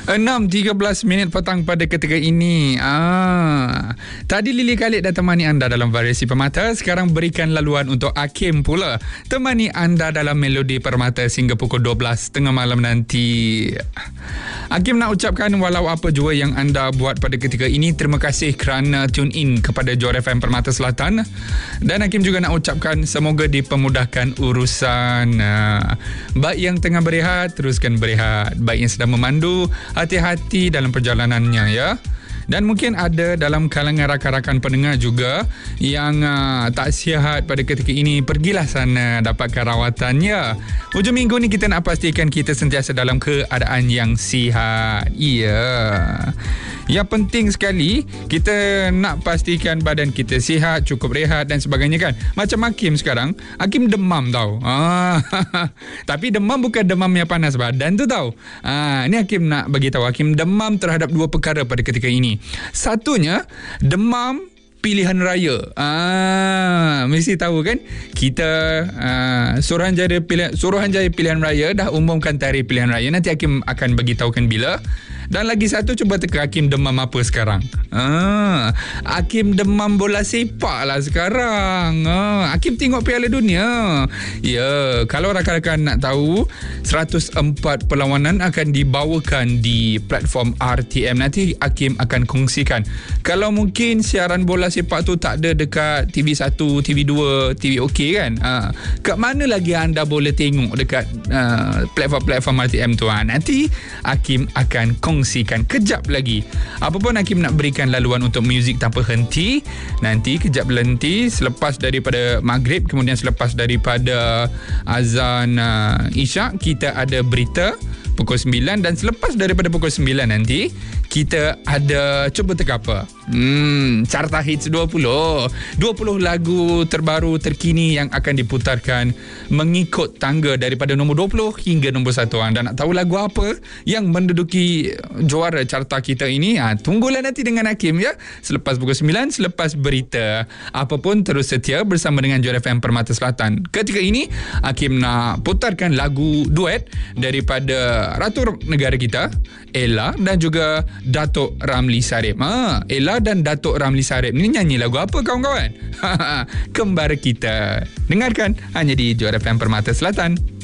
6.13 petang pada ketika ini. Tadi Lily Khalid dah temani anda dalam variasi Permata. Sekarang berikan laluan untuk Hakim pula temani anda dalam Melodi Permata sehingga pukul 12 tengah malam nanti. Hakim nak ucapkan walau apa jua yang anda buat pada ketika ini, terima kasih kerana tune in kepada Johor FM Permata Selatan. Dan Hakim juga nak ucapkan semoga dipermudahkan urusan. Baik yang tengah berehat, teruskan berehat. Baik yang sedang memandu, hati-hati dalam perjalanannya ya. Dan mungkin ada dalam kalangan rakan-rakan pendengar juga yang tak sihat pada ketika ini, pergilah sana dapatkan rawatannya. Hujung minggu ni kita nak pastikan kita sentiasa dalam keadaan yang sihat. Yang penting sekali kita nak pastikan badan kita sihat, cukup rehat dan sebagainya kan. Macam Hakim sekarang, Hakim demam tau. Tapi demam bukan demam yang panas badan tu tau. Ni Hakim nak bagi tahu, Hakim demam terhadap dua perkara pada ketika ini. Satunya, demam pilihan raya. Mesti tahu kan, kita Suruhanjaya Pilihan Raya dah umumkan tarikh pilihan raya. Nanti Hakim akan bagi tahukan bila. Dan lagi satu, cuba teka Hakim demam apa sekarang. Hakim demam bola sepak lah sekarang. Hakim tengok Piala Dunia. Ya, kalau rakan-rakan nak tahu, 104 perlawanan akan dibawakan di platform RTM. Nanti Hakim akan kongsikan. Kalau mungkin siaran bola sepak tu tak ada dekat TV1, TV2, TV OK kan, kat mana lagi anda boleh tengok dekat platform-platform RTM tu. Nanti Hakim akan kongsikan kejap lagi. Apapun Hakim nak berikan laluan untuk muzik tanpa henti. Nanti kejap berhenti selepas daripada maghrib, kemudian selepas daripada azan isyak kita ada berita pukul 9, dan selepas daripada pukul 9 nanti kita ada cuba teka apa. Carta Hits 20 lagu terbaru terkini yang akan diputarkan mengikut tangga daripada nombor 20 hingga nombor 1. Anda nak tahu lagu apa yang menduduki juara carta kita ini? Tunggulah nanti dengan Hakim ya. Selepas pukul 9, selepas berita. Apapun terus setia bersama dengan Johor FM Permata Selatan. Ketika ini Hakim nak putarkan lagu duet daripada Ratu Negara kita, Ella dan juga Datuk Ramli Sarip. Ella dan Datuk Ramli Sarip ni nyanyi lagu apa kawan-kawan? Kembar Kita. Dengarkan hanya di Johor FM Permata Selatan.